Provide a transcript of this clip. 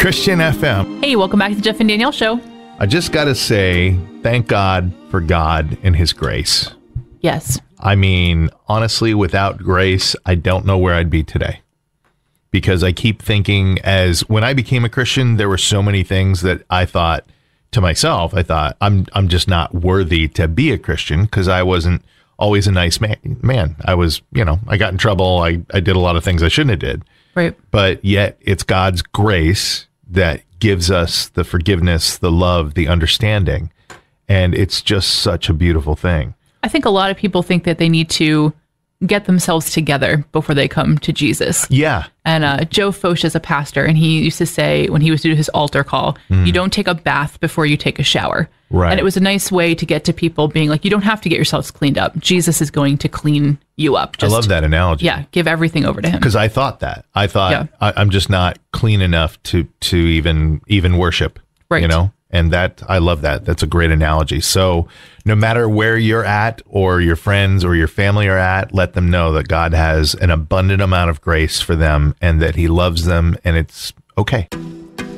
Christian FM. Hey, welcome back to the Jeff and Danielle Show. I just got to say, thank God for God and his grace. Yes. I mean, honestly, without grace, I don't know where I'd be today. Because I keep thinking, as when I became a Christian, there were so many things that I thought to myself, I'm just not worthy to be a Christian because I wasn't always a nice man. I was, I got in trouble. I did a lot of things I shouldn't have did. Right. But yet it's God's grace that gives us the forgiveness, the love, the understanding. And it's just such a beautiful thing. I think a lot of people think that they need to get themselves together before they come to Jesus. Yeah. And Joe Focht is a pastor, and he used to say when he was doing his altar call, you don't take a bath before you take a shower. Right. And it was a nice way to get to people being like, you don't have to get yourselves cleaned up. Jesus is going to clean you up. I love that analogy. Yeah, give everything over to him. Because I thought that. I thought I'm just not clean enough to even worship. Right. And I love that. That's a great analogy. So no matter where you're at or your friends or your family are at, let them know that God has an abundant amount of grace for them and that he loves them and it's okay.